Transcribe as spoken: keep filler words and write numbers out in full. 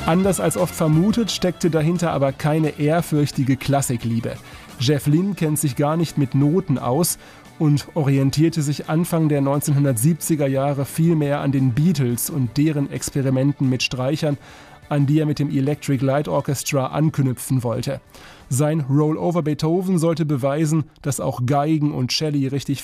Anders als oft vermutet, steckte dahinter aber keine ehrfürchtige Klassikliebe. Jeff Lynne kennt sich gar nicht mit Noten aus und orientierte sich Anfang der neunzehnhundertsiebziger Jahre vielmehr an den Beatles und deren Experimenten mit Streichern, an die er mit dem Electric Light Orchestra anknüpfen wollte. Sein Roll Over Beethoven sollte beweisen, dass auch Geigen und Cello richtig